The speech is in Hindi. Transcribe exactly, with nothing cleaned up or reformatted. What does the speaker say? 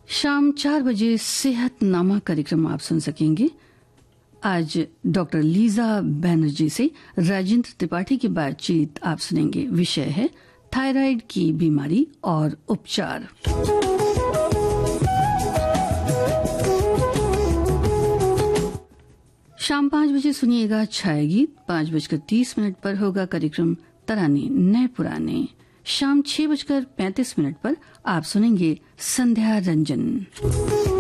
शाम चार बजे सेहतनामा कार्यक्रम आप सुन सकेंगे। आज डॉक्टर लीजा बैनर्जी से राजेंद्र त्रिपाठी की बातचीत आप सुनेंगे। विषय है थायराइड की बीमारी और उपचार। शाम पांच बजे सुनिएगा छाया गीत। पांच बजकर तीस मिनट पर होगा कार्यक्रम तराने नए पुराने। शाम छह बजकर पैंतीस मिनट पर आप सुनेंगे संध्या रंजन।